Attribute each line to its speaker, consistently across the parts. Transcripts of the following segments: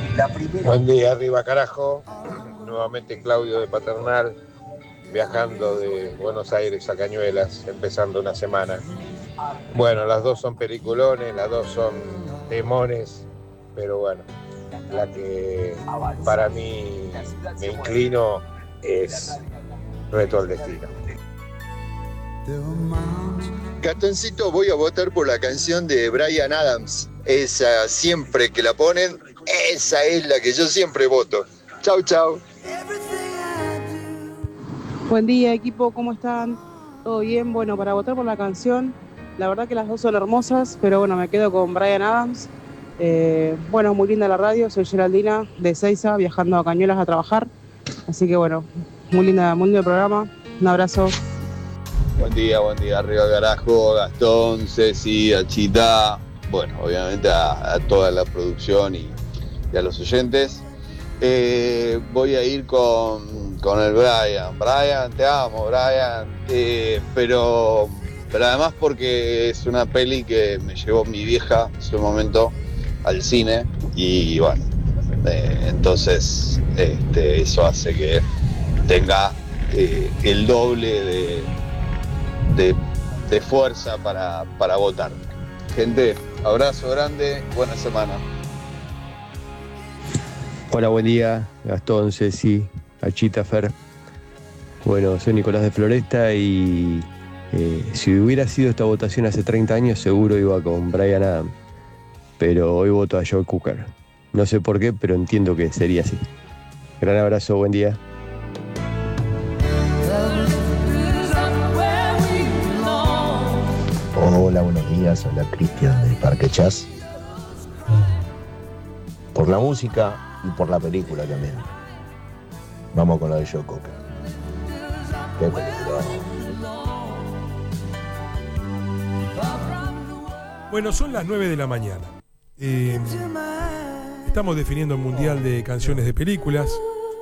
Speaker 1: Buen día, arriba carajo. Nuevamente Claudio de Paternal, viajando de Buenos Aires a Cañuelas, empezando una semana. Bueno, las dos son peliculones, las dos son demones, pero bueno, la que para mí me inclino es Reto al Destino.
Speaker 2: Gatoncito, voy a votar por la canción de Bryan Adams. Esa, siempre que la ponen, esa es la que yo siempre voto. Chau, chau.
Speaker 3: Buen día, equipo, ¿cómo están? ¿Todo bien? Bueno, para votar por la canción, la verdad que las dos son hermosas, pero bueno, me quedo con Bryan Adams. Bueno, muy linda la radio, soy Geraldina de Seiza, viajando a Cañuelas a trabajar. Así que bueno, muy lindo el programa. Un abrazo.
Speaker 2: Buen día, arriba carajo, Gastón, Ceci, Achita, bueno, obviamente a toda la producción y a los oyentes. Voy a ir con el Brian. Brian, te amo, Brian. Pero además porque es una peli que me llevó mi vieja en su momento al cine y bueno, entonces eso hace que tenga el doble de fuerza para votar. Gente, abrazo grande, buena semana.
Speaker 4: Hola, buen día, Gastón, Ceci, Achita, Fer. Bueno, soy Nicolás de Floresta y si hubiera sido esta votación hace 30 años seguro iba con Bryan Adams, pero hoy voto a Joe Cooker. No sé por qué, pero entiendo que sería así. Gran abrazo, buen día.
Speaker 5: Hola, buenos días, habla Cristian de Parque Chas. Por la música y por la película también. Vamos con la de Joe Cocker. Qué película.
Speaker 6: Bueno, son las 9 de la mañana. Estamos definiendo el Mundial de Canciones de Películas.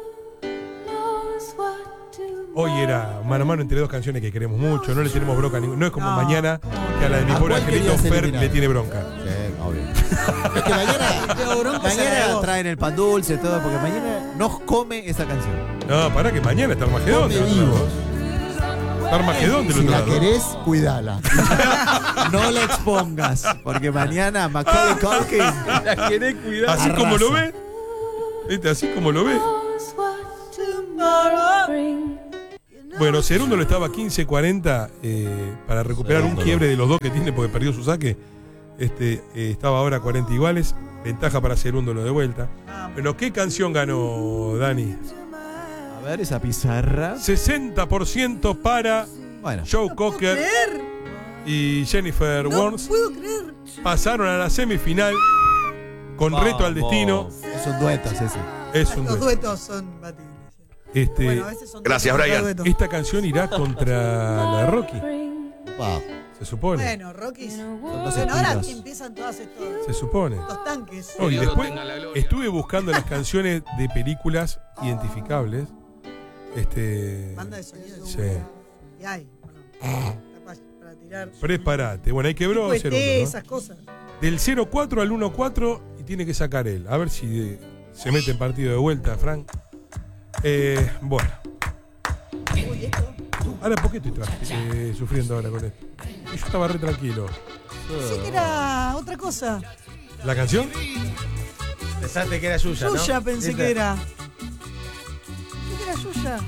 Speaker 6: Hoy era mano a mano entre dos canciones que queremos mucho, no le tenemos bronca a ninguna. No es como mañana que a la de mi pobre angelito Fer le tiene bronca.
Speaker 7: Sí, obvio. Es que mañana traen el pan dulce, todo, porque mañana nos come esa canción.
Speaker 6: No, pará que mañana está Armagedón del otro lado. Está Armagedón del otro lado.
Speaker 7: Si la querés, cuidala. No la expongas, porque mañana Macaulay Culkin
Speaker 6: La querés cuidar. Así
Speaker 7: arrasa.
Speaker 6: como lo ve. ¿Viste? Así como lo ve. Bueno, Cerundo lo estaba 15-40 para recuperar un quiebre de los dos que tiene porque perdió su saque. Estaba ahora 40 iguales. Ventaja para Cerundo lo de vuelta. Pero ¿qué canción ganó, Dani?
Speaker 7: A ver esa pizarra.
Speaker 6: 60% para Joe Cocker y Jennifer Warnes.
Speaker 8: puedo creer.
Speaker 6: Pasaron a la semifinal con Reto al Destino.
Speaker 7: Es un dueto, ese.
Speaker 6: Es un
Speaker 8: Los
Speaker 6: dueto.
Speaker 8: duetos son batibles. Bueno, a veces son
Speaker 2: Gracias,
Speaker 8: duetos,
Speaker 2: Brian.
Speaker 8: duetos.
Speaker 6: Esta canción irá contra la de Rocky.
Speaker 7: Wow.
Speaker 6: Se supone.
Speaker 8: Bueno, Rocky.
Speaker 7: dos
Speaker 8: Bueno, ahora
Speaker 7: estilos.
Speaker 8: empiezan todas estos
Speaker 6: Se supone.
Speaker 8: tanques.
Speaker 6: No, y después estuve buscando las canciones de películas identificables.
Speaker 8: Banda de sonido.
Speaker 6: Sí.
Speaker 8: Y hay. Bueno, para tirar.
Speaker 6: Prepárate. Bueno, ahí quebró
Speaker 8: Tipo
Speaker 6: Cerundo,
Speaker 8: ET,
Speaker 6: ¿no?
Speaker 8: esas cosas.
Speaker 6: Del 0-4 al 1-4 y tiene que sacar él. A ver si se mete en partido de vuelta, Frank. Bueno.
Speaker 8: Uy, esto.
Speaker 6: Ahora, ¿por qué estoy sufriendo ahora con esto? Y yo estaba re tranquilo.
Speaker 8: Pensé que era otra cosa.
Speaker 6: ¿La canción?
Speaker 9: Pensaste que era Yuya, ¿no?
Speaker 8: Yuya pensé
Speaker 9: ¿Viste?
Speaker 8: que era. Pensé que era Yuya.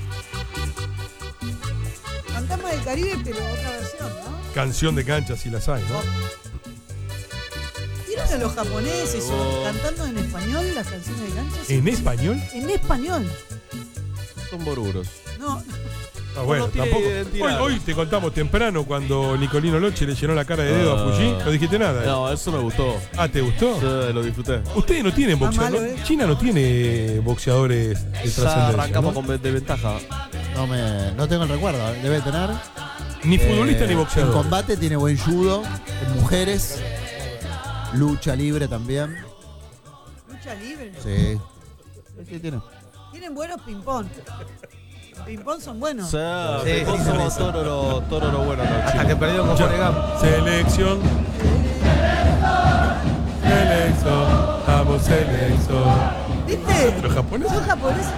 Speaker 8: Fantasma del Caribe, pero otra versión, ¿no?
Speaker 6: Canción de cancha, si las hay, ¿no?
Speaker 8: ¿Vieron a los japoneses cantando en español las canciones de cancha?
Speaker 6: ¿En español?
Speaker 8: En español.
Speaker 7: Son boruros.
Speaker 8: No.
Speaker 6: Ah, bueno,
Speaker 7: No tiene
Speaker 6: tampoco.
Speaker 7: identidad.
Speaker 6: Hoy te contamos temprano cuando Nicolino Loche le llenó la cara de dedo a Fuji. No dijiste nada.
Speaker 10: No, eso me gustó.
Speaker 6: Ah, ¿te gustó?
Speaker 10: Sí, lo disfruté.
Speaker 6: Ustedes no tienen
Speaker 8: Está
Speaker 6: boxeadores.
Speaker 8: malo,
Speaker 6: China no tiene boxeadores de
Speaker 10: Ya
Speaker 6: trascendencia.
Speaker 10: arrancamos
Speaker 6: ¿no?
Speaker 10: con de ventaja.
Speaker 7: No tengo el recuerdo. Debe tener.
Speaker 6: Ni futbolista ni
Speaker 7: En
Speaker 6: boxeador.
Speaker 7: combate tiene buen judo. En mujeres. Lucha libre también.
Speaker 8: Lucha libre.
Speaker 7: Sí. Sí, tiene.
Speaker 8: Tienen buenos ping-pong. Los ping-pong son buenos.
Speaker 10: Sí,
Speaker 9: Sí,
Speaker 10: somos
Speaker 9: sí, sí.
Speaker 10: Toro bueno. No,
Speaker 9: Hasta que perdió con Forrest Gump.
Speaker 6: Selección. Selección. somos selección.
Speaker 8: ¿Viste?
Speaker 6: ¿Los japoneses?
Speaker 8: Son japoneses.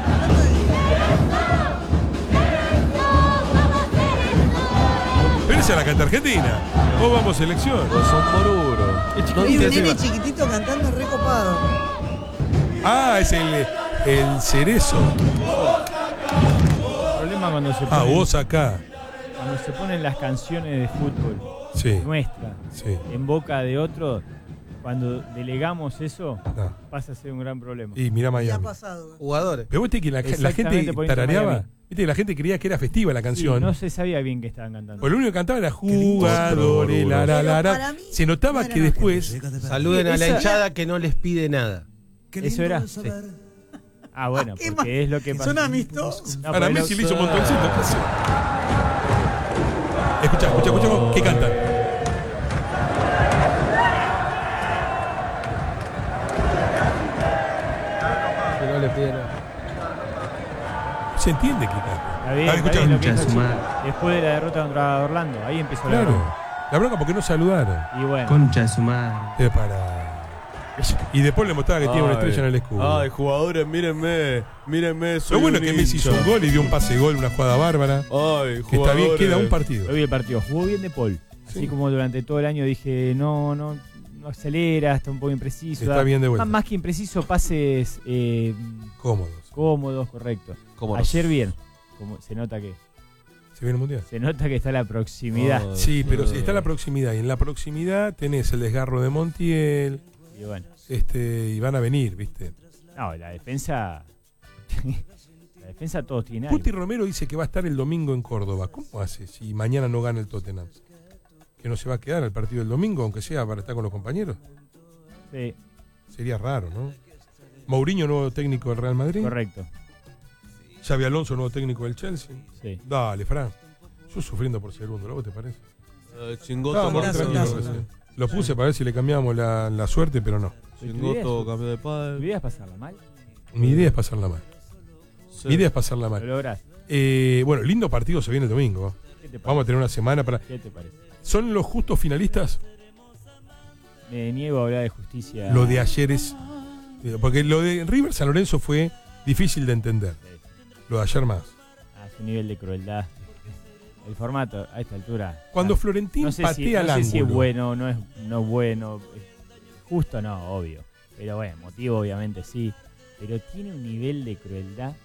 Speaker 6: Pero esa la canta Argentina. Vos vamos selección.
Speaker 10: Son Moruro.
Speaker 8: Hay un nene chiquitito cantando recopado.
Speaker 6: Ah, es el cerezo.
Speaker 11: El problema cuando se ponen,
Speaker 6: Vos acá.
Speaker 11: cuando se ponen las canciones de fútbol
Speaker 6: Sí.
Speaker 11: nuestras
Speaker 6: Sí.
Speaker 11: en boca de otro, cuando delegamos eso,
Speaker 6: No.
Speaker 11: pasa a ser un gran problema.
Speaker 6: Y mira
Speaker 8: Ya ha
Speaker 6: Miami.
Speaker 8: pasado.
Speaker 9: Jugadores.
Speaker 6: Pero viste que la
Speaker 11: Exactamente,
Speaker 6: gente
Speaker 11: por eso
Speaker 6: tarareaba.
Speaker 11: Miami.
Speaker 6: Viste que la gente creía que era festiva la
Speaker 11: Sí,
Speaker 6: canción.
Speaker 11: no se sabía bien que estaban cantando.
Speaker 6: Pues lo único que cantaba era jugadores, la, la, la,
Speaker 8: Pero
Speaker 6: la.
Speaker 8: para mí
Speaker 6: Se notaba
Speaker 8: no era
Speaker 6: que
Speaker 8: nada.
Speaker 6: después.
Speaker 9: Saluden a la
Speaker 11: Esa-
Speaker 9: hinchada que no les pide nada.
Speaker 11: ¿Eso era?
Speaker 9: Sí.
Speaker 11: Ah, bueno,
Speaker 8: ¿Qué
Speaker 11: porque es lo que pasa.
Speaker 8: Son amistosos.
Speaker 11: No,
Speaker 6: Para
Speaker 11: porque
Speaker 6: Messi le hizo un montoncito. ¿Qué hace? Escucha, ¿qué cantan?
Speaker 9: Que no les pide nada.
Speaker 6: Se entiende que cantan.
Speaker 11: Está bien,
Speaker 6: A ver,
Speaker 11: está
Speaker 6: escucha.
Speaker 11: bien lo que hizo Chile. Después de la derrota contra Orlando, ahí empezó la
Speaker 6: Claro.
Speaker 11: bronca.
Speaker 6: La bronca porque no saludaron.
Speaker 11: Y bueno,
Speaker 12: Concha de su madre.
Speaker 6: Para. Y después le mostraba que tiene una estrella en el escudo.
Speaker 10: Ay, jugadores, mírenme. Mírenme.
Speaker 6: Lo bueno es que Messi hizo un gol y dio un pase gol, una jugada bárbara.
Speaker 10: Ay,
Speaker 6: Que está bien,
Speaker 10: jugadores.
Speaker 6: queda un partido.
Speaker 11: hoy el partido jugó bien De Paul. Así
Speaker 6: Sí.
Speaker 11: como durante todo el año dije, no acelera, está un poco impreciso.
Speaker 6: Está bien de vuelta.
Speaker 11: Más que impreciso, pases
Speaker 6: Cómodos.
Speaker 11: cómodos, correcto.
Speaker 10: Cómodos.
Speaker 11: Ayer bien, como se nota que
Speaker 6: Se viene el mundial.
Speaker 11: se nota que está la proximidad.
Speaker 10: Oh.
Speaker 6: Sí, pero está la proximidad. Y en la proximidad tenés el desgarro de Montiel.
Speaker 11: Y bueno,
Speaker 6: Y van a venir, ¿viste?
Speaker 11: no, la defensa la defensa todos tienen
Speaker 6: Puti
Speaker 11: algo.
Speaker 6: Romero dice que va a estar el domingo en Córdoba. ¿Cómo hace si mañana no gana el Tottenham? ¿Que no se va a quedar al partido del domingo, aunque sea para estar con los compañeros?
Speaker 11: Sí,
Speaker 6: Sería raro, ¿no? Mourinho, nuevo técnico del Real Madrid.
Speaker 11: correcto.
Speaker 6: Xavi Alonso, nuevo técnico del Chelsea.
Speaker 11: Sí.
Speaker 6: Dale, Fran. Yo sufriendo por segundo, ¿no? ¿Vos te parece?
Speaker 10: Chingoto,
Speaker 6: Estábamos
Speaker 8: gracias,
Speaker 6: tranquilos
Speaker 8: gracias.
Speaker 6: recién. Lo puse para ver si le cambiábamos la suerte, pero no.
Speaker 10: Chingoto, cambio de
Speaker 11: ¿Tu
Speaker 10: padre.
Speaker 11: idea es pasarla mal?
Speaker 6: Mi idea es pasarla mal.
Speaker 10: Sí.
Speaker 6: Mi idea es pasarla
Speaker 11: Lo
Speaker 6: mal.
Speaker 11: lográs.
Speaker 6: Bueno, lindo partido se viene el domingo.
Speaker 11: ¿Qué te parece?
Speaker 6: Vamos a tener una semana para...
Speaker 11: ¿Qué te parece?
Speaker 6: ¿Son los justos finalistas?
Speaker 11: Me niego a hablar de justicia.
Speaker 6: Lo de ayer es... Porque lo de River San Lorenzo fue difícil de entender. Lo de ayer más.
Speaker 11: A su nivel de crueldad. El formato a esta altura.
Speaker 6: Cuando
Speaker 11: Ah,
Speaker 6: Florentín
Speaker 11: no sé
Speaker 6: patea al
Speaker 11: no sé si es
Speaker 6: ángulo.
Speaker 11: bueno, no es bueno. Justo no, obvio. Pero bueno, motivo obviamente sí. Pero tiene un nivel de crueldad.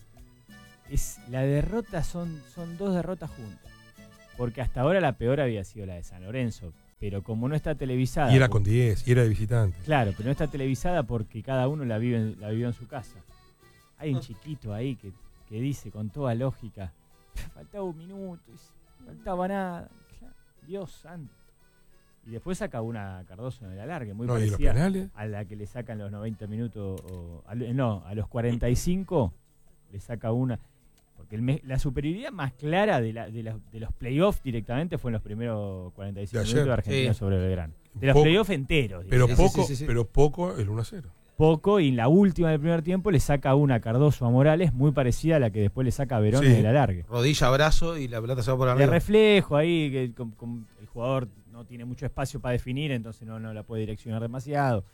Speaker 11: La derrota son dos derrotas juntas. Porque hasta ahora la peor había sido la de San Lorenzo. Pero como no está televisada.
Speaker 6: Y era con 10, y era de visitante.
Speaker 11: Claro, pero no está televisada porque cada uno la vivió en su casa. Hay un chiquito ahí que dice con toda lógica, faltaba un minuto, no faltaba nada. Dios santo. Y después saca una Cardoso en el alargue, muy
Speaker 6: No, ¿y los
Speaker 11: parecida
Speaker 6: penales?
Speaker 11: a la que le sacan los 90 minutos, a los 45 le saca una. Porque la superioridad más clara de los playoffs directamente fue en los primeros 45
Speaker 6: De
Speaker 11: minutos
Speaker 6: ayer.
Speaker 11: de Argentina
Speaker 9: Sí.
Speaker 11: sobre Belgrano. De los
Speaker 6: Poco-
Speaker 11: playoffs enteros.
Speaker 6: Pero
Speaker 11: digamos.
Speaker 6: poco,
Speaker 9: sí.
Speaker 6: pero poco el 1-0.
Speaker 11: Poco, y en la última del primer tiempo le saca una Cardoso a Morales muy parecida a la que después le saca a Verón
Speaker 6: Sí.
Speaker 11: en el alargue.
Speaker 9: Rodilla, abrazo y la pelota se va por
Speaker 11: De
Speaker 9: arriba.
Speaker 11: reflejo ahí, que el jugador no tiene mucho espacio para definir, entonces no la puede direccionar demasiado.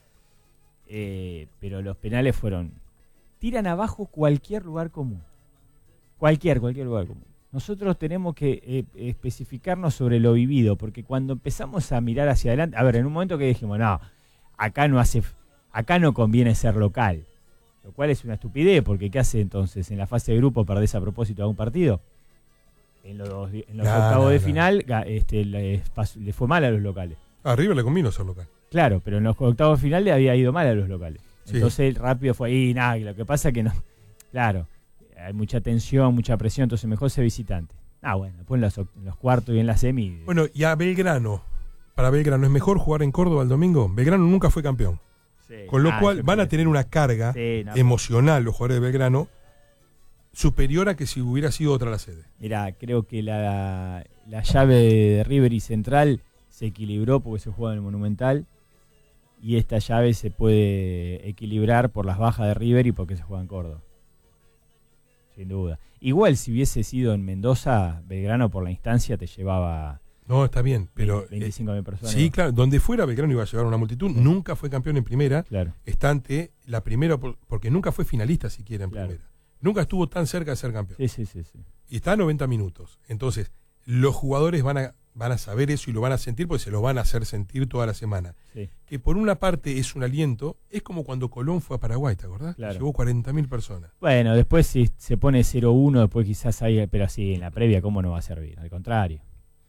Speaker 11: Pero los penales tiran abajo cualquier lugar común. Cualquier lugar común. Nosotros tenemos que especificarnos sobre lo vivido, porque cuando empezamos a mirar hacia adelante, a ver, en un momento que dijimos, no, acá no conviene ser local, lo cual es una estupidez, porque ¿qué hace entonces? En la fase de grupo perdés a propósito de un partido. En los octavos de final le fue mal a los locales.
Speaker 6: A River le convino ser local.
Speaker 11: Claro, pero en los octavos de final le había ido mal a los locales.
Speaker 6: Sí.
Speaker 11: Entonces rápido fue ahí, nada, y lo que pasa es que no. Claro, hay mucha tensión, mucha presión, entonces mejor ser visitante. Bueno, después en los cuartos y en la semi.
Speaker 6: Bueno, y a Belgrano, para Belgrano, ¿es mejor jugar en Córdoba el domingo? Belgrano nunca fue campeón.
Speaker 11: Sí.
Speaker 6: Con lo cual
Speaker 11: yo
Speaker 6: van a
Speaker 11: creo que
Speaker 6: tener una carga
Speaker 11: sí, no,
Speaker 6: emocional los jugadores de Belgrano superior a que si hubiera sido otra la sede.
Speaker 11: Mirá, creo que la llave de River y Central se equilibró porque se juega en el Monumental, y esta llave se puede equilibrar por las bajas de River y porque se juega en Córdoba. Sin duda. Igual si hubiese sido en Mendoza, Belgrano por la instancia te llevaba
Speaker 6: No, está bien, pero
Speaker 11: 25.000 personas.
Speaker 6: sí, claro, donde fuera Belgrano iba a llevar una multitud, nunca fue campeón en primera,
Speaker 11: Claro.
Speaker 6: está ante la primera, porque nunca fue finalista siquiera en
Speaker 11: Claro.
Speaker 6: primera. Nunca estuvo tan cerca de ser campeón.
Speaker 11: Sí.
Speaker 6: Y está a 90 minutos. Entonces, los jugadores van a saber eso y lo van a sentir porque se lo van a hacer sentir toda la semana.
Speaker 11: Sí.
Speaker 6: Que por una parte es un aliento, es como cuando Colón fue a Paraguay, ¿te acordás?
Speaker 11: Claro.
Speaker 6: Llevó 40.000 personas.
Speaker 11: Bueno, después si se pone 0-1, después quizás hay, pero así en la previa, ¿cómo no va a servir? Al contrario.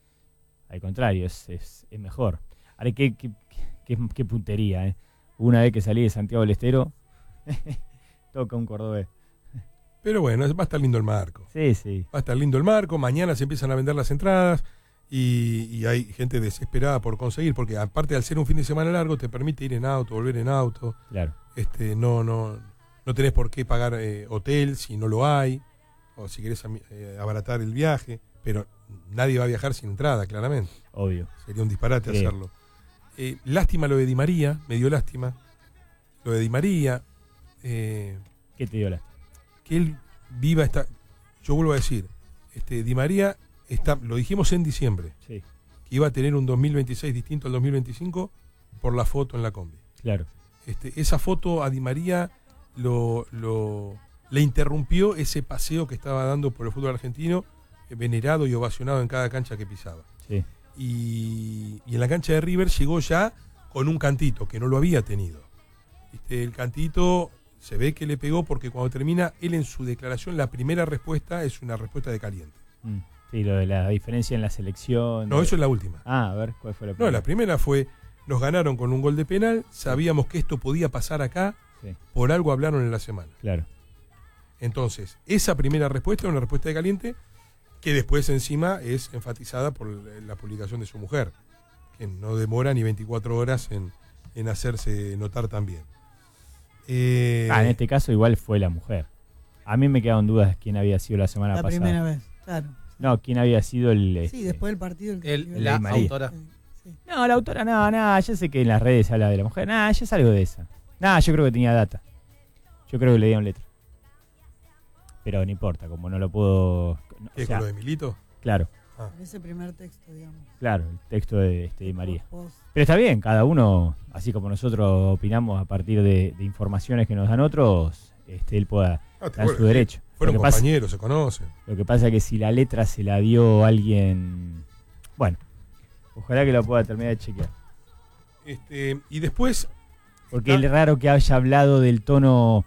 Speaker 11: Es mejor. Ahora, qué puntería, ¿eh? Una vez que salí de Santiago del Estero, toca un cordobés.
Speaker 6: Pero bueno, va a estar lindo el marco.
Speaker 11: Sí.
Speaker 6: Va a estar lindo el marco, mañana se empiezan a vender las entradas y hay gente desesperada por conseguir, porque aparte de al ser un fin de semana largo, te permite ir en auto, volver en auto.
Speaker 11: Claro.
Speaker 6: No tenés por qué pagar hotel si no lo hay, o si querés abaratar el viaje, pero nadie va a viajar sin entrada, claramente.
Speaker 11: Obvio.
Speaker 6: Sería un disparate hacerlo. Lástima lo de Di María, me dio lástima. Lo de Di María.
Speaker 11: ¿Qué te dio lástima?
Speaker 6: Que él viva esta. Yo vuelvo a decir, Di María lo dijimos en diciembre,
Speaker 11: sí,
Speaker 6: que iba a tener un 2026 distinto al 2025 por la foto en la combi.
Speaker 11: Claro.
Speaker 6: Esa foto a Di María le interrumpió ese paseo que estaba dando por el fútbol argentino, venerado y ovacionado en cada cancha que pisaba.
Speaker 11: Sí.
Speaker 6: Y en la cancha de River llegó ya con un cantito, que no lo había tenido. El cantito se ve que le pegó porque cuando termina, él en su declaración, la primera respuesta es una respuesta de caliente.
Speaker 11: Sí, lo de la diferencia en la selección.
Speaker 6: No, eso es la última.
Speaker 11: A ver, ¿cuál fue la primera?
Speaker 6: No, la primera fue, nos ganaron con un gol de penal, sabíamos que esto podía pasar acá,
Speaker 11: sí,
Speaker 6: por algo hablaron en la semana.
Speaker 11: Claro.
Speaker 6: Entonces, esa primera respuesta era una respuesta de caliente, que después encima es enfatizada por la publicación de su mujer, que no demora ni 24 horas en hacerse notar también.
Speaker 11: En este caso igual fue la mujer. A mí me quedaban dudas quién había sido la semana pasada.
Speaker 8: La primera vez, claro.
Speaker 11: No, quién había sido el...
Speaker 8: Sí, después del partido.
Speaker 11: La autora. Sí. No, la autora, no, ya sé que en las redes se habla de la mujer. Ya es algo de esa. Yo creo que tenía data. Yo creo que le dieron letra. Pero no importa, como no lo puedo...
Speaker 6: ¿Qué, con lo de Milito?
Speaker 11: Claro.
Speaker 8: Ese primer texto, digamos.
Speaker 11: Claro, el texto de María. Pero está bien, cada uno, así como nosotros opinamos a partir de informaciones que nos dan otros, él pueda dar su derecho.
Speaker 6: Fueron compañeros, se conocen.
Speaker 11: Lo que pasa es que si la letra se la dio alguien... Bueno, ojalá que lo pueda terminar de chequear.
Speaker 6: Y después...
Speaker 11: Porque es raro que haya hablado del tono...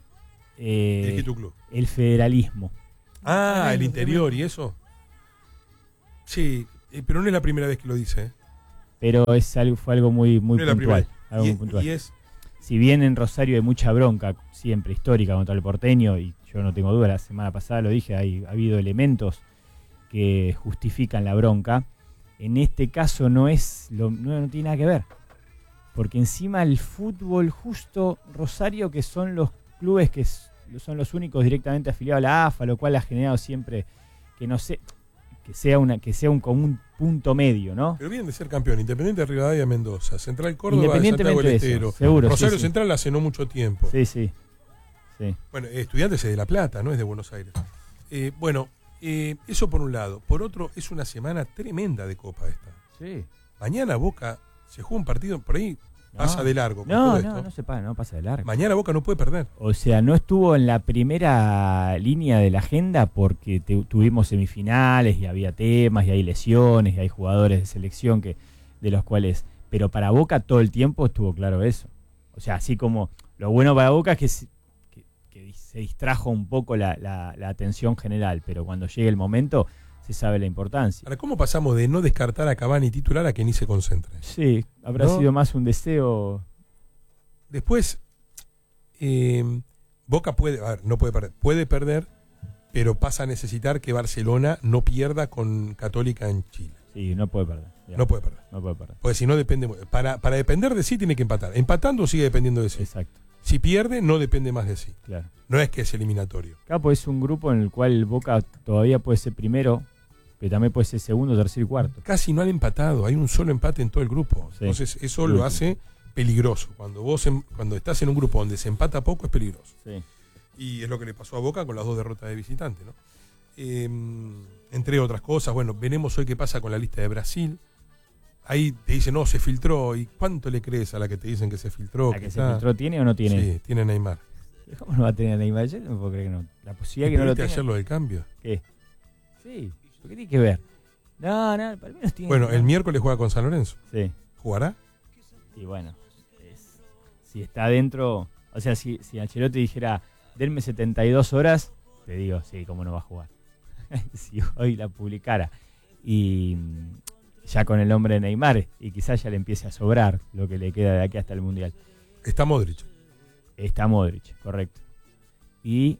Speaker 6: el
Speaker 11: federalismo.
Speaker 6: El interior y eso. Sí, pero no es la primera vez que lo dice.
Speaker 11: Pero fue algo muy puntual. Algo muy puntual.
Speaker 6: Y
Speaker 11: si bien en Rosario hay mucha bronca, siempre histórica contra el porteño, y yo no tengo duda, la semana pasada lo dije, ha habido elementos que justifican la bronca. En este caso no tiene nada que ver. Porque encima el fútbol, justo Rosario, que son los clubes que son los únicos directamente afiliados a la AFA, lo cual ha generado siempre que sea un común punto medio, ¿no?
Speaker 6: Pero vienen de ser campeón, Independiente de Rivadavia, Mendoza, Central Córdoba,
Speaker 11: Independientemente
Speaker 6: Santiago del
Speaker 11: de
Speaker 6: Estero,
Speaker 11: eso, seguro,
Speaker 6: Rosario
Speaker 11: sí.
Speaker 6: Central hace no mucho tiempo.
Speaker 11: Sí.
Speaker 6: Bueno, Estudiantes es de La Plata, no es de Buenos Aires. Eso por un lado. Por otro, es una semana tremenda de Copa esta.
Speaker 11: Sí.
Speaker 6: Mañana Boca se juega un partido por ahí. Pasa de largo.
Speaker 11: No pasa de largo.
Speaker 6: Mañana Boca no puede perder.
Speaker 11: O sea, no estuvo en la primera línea de la agenda porque tuvimos semifinales y había temas y hay lesiones y hay jugadores de selección de los cuales... Pero para Boca todo el tiempo estuvo claro eso. O sea, así como lo bueno para Boca es que se distrajo un poco la atención general, pero cuando llegue el momento se sabe la importancia.
Speaker 6: Ahora, ¿cómo pasamos de no descartar a Cavani titular a que ni se concentre?
Speaker 11: Sí, habrá sido más un deseo.
Speaker 6: Después, Boca no puede perder, pero pasa a necesitar que Barcelona no pierda con Católica en Chile.
Speaker 11: Sí, no puede perder.
Speaker 6: No puede perder. Porque si no depende. Para depender de sí tiene que empatar. Empatando sigue dependiendo de sí.
Speaker 11: Exacto.
Speaker 6: Si pierde, no depende más de sí.
Speaker 11: Claro.
Speaker 6: No es que es eliminatorio.
Speaker 11: Capo es un grupo en el cual Boca todavía puede ser primero, pero también puede ser segundo, tercero y cuarto.
Speaker 6: Casi no han empatado, hay un solo empate en todo el grupo. Sí. Entonces eso lo hace peligroso. Cuando estás en un grupo donde se empata poco es peligroso.
Speaker 11: Sí.
Speaker 6: Y es lo que le pasó a Boca con las 2 derrotas de visitante, ¿no? entre otras cosas. Bueno, veremos hoy qué pasa con la lista de Brasil. Ahí te dicen, no, se filtró. ¿Y cuánto le crees a la que te dicen que se filtró?
Speaker 11: ¿La que se filtró tiene o no tiene?
Speaker 6: Sí, tiene Neymar.
Speaker 11: ¿Cómo no va a tener Neymar? Yo no puedo creer que no. La posibilidad que no lo
Speaker 6: ¿Viste
Speaker 11: tenga.
Speaker 6: ayer lo del cambio?
Speaker 11: ¿Qué? Sí, ¿qué tiene que ver? No, al menos tiene.
Speaker 6: Bueno, el miércoles juega con San Lorenzo.
Speaker 11: Sí.
Speaker 6: ¿Jugará?
Speaker 11: Y bueno, si está adentro, o sea, si Ancelotti dijera, denme 72 horas, te digo, sí, cómo no va a jugar. Si hoy la publicara y ya con el nombre de Neymar, y quizás ya le empiece a sobrar lo que le queda de aquí hasta el Mundial.
Speaker 6: Está Modric.
Speaker 11: Está Modric, correcto. Y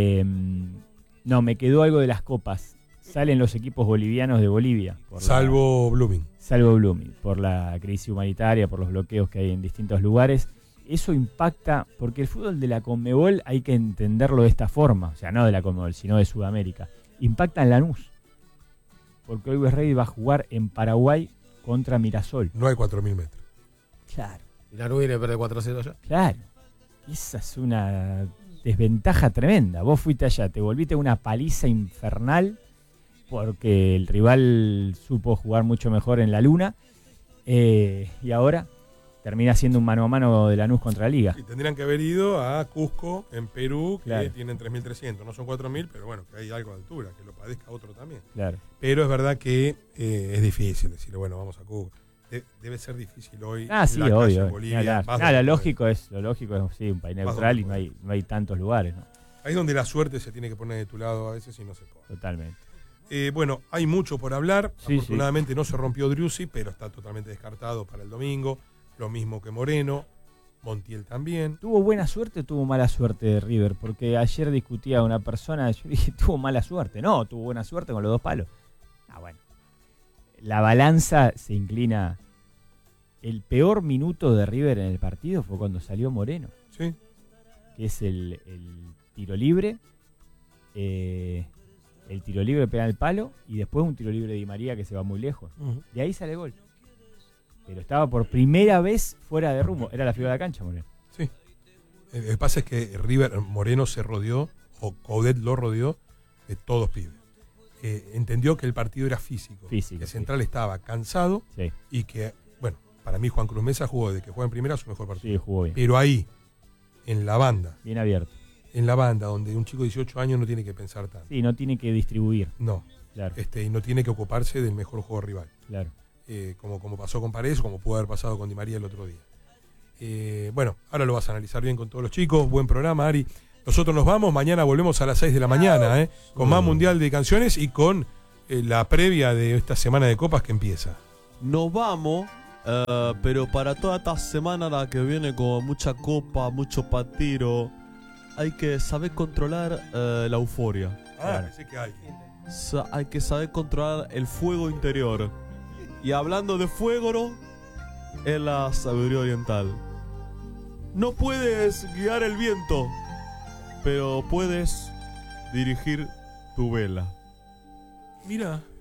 Speaker 11: no, me quedó algo de las copas. Salen los equipos bolivianos de Bolivia.
Speaker 6: Salvo Blooming.
Speaker 11: Salvo Blooming, por la crisis humanitaria, por los bloqueos que hay en distintos lugares. Eso impacta, porque el fútbol de la Conmebol hay que entenderlo de esta forma, o sea, no de la Conmebol, sino de Sudamérica. Impacta en Lanús, porque hoy West Ready va a jugar en Paraguay contra Mirasol.
Speaker 6: No hay 4.000 metros.
Speaker 11: Claro.
Speaker 9: Y Lanús viene a perder 4-0 ya.
Speaker 11: Claro. Esa es una desventaja tremenda. Vos fuiste allá, te volviste una paliza infernal porque el rival supo jugar mucho mejor en la luna y ahora termina siendo un mano a mano de Lanús contra Liga.
Speaker 6: Y tendrían que haber ido a Cusco, en Perú, que
Speaker 11: claro,
Speaker 6: tienen 3.300. No son 4.000, pero bueno, que hay algo de altura, que lo padezca otro también.
Speaker 11: Claro.
Speaker 6: Pero es verdad que es difícil decirle, bueno, vamos a Cusco. Debe ser difícil hoy.
Speaker 11: Sí, obvio.
Speaker 6: En Bolivia,
Speaker 11: lo lógico es sí, un país neutral y no hay tantos lugares, ¿no?
Speaker 6: Ahí es donde la suerte se tiene que poner de tu lado a veces y no se puede.
Speaker 11: Totalmente.
Speaker 6: Bueno, hay mucho por hablar.
Speaker 11: Sí,
Speaker 6: afortunadamente no se rompió Driussi, pero está totalmente descartado para el domingo. Lo mismo que Moreno. Montiel también.
Speaker 11: ¿Tuvo buena suerte o tuvo mala suerte de River? Porque ayer discutía una persona, yo dije, tuvo mala suerte. No, tuvo buena suerte con los 2 palos. Bueno. La balanza se inclina. El peor minuto de River en el partido fue cuando salió Moreno.
Speaker 6: Sí.
Speaker 11: Que es el tiro libre. El tiro libre pega el palo y después un tiro libre de Di María que se va muy lejos. De ahí sale el gol. Pero estaba por primera vez fuera de rumbo. Era la figura de la cancha, Moreno.
Speaker 6: Sí. Lo que pasa es que River, Moreno se rodeó, o Coudet lo rodeó, de todos pibes. Entendió que el partido era físico. Que Central estaba cansado y que, bueno, para mí Juan Cruz Mesa jugó desde que juega en primera su mejor partido.
Speaker 11: Sí, jugó bien.
Speaker 6: Pero ahí, en la banda.
Speaker 11: Bien abierto.
Speaker 6: En la banda, donde un chico de 18 años no tiene que pensar tanto.
Speaker 11: Sí, no tiene que distribuir.
Speaker 6: No.
Speaker 11: Claro.
Speaker 6: Y no tiene que ocuparse del mejor juego rival.
Speaker 11: Claro.
Speaker 6: Como pasó con Paredes, como pudo haber pasado con Di María el otro día. Bueno, ahora lo vas a analizar bien con todos los chicos. Buen programa, Ari. Nosotros nos vamos, mañana volvemos a las 6 de la mañana, con más Mundial de Canciones y con la previa de esta semana de copas que empieza.
Speaker 10: Nos vamos, pero para toda esta semana la que viene con mucha copa, mucho patiro, hay que saber controlar la euforia.
Speaker 6: Claro. Sí que hay.
Speaker 10: Hay que saber controlar el fuego interior. Y hablando de fuego, ¿no? Es la sabiduría oriental. No puedes guiar el viento, pero puedes dirigir tu vela.
Speaker 6: Mira.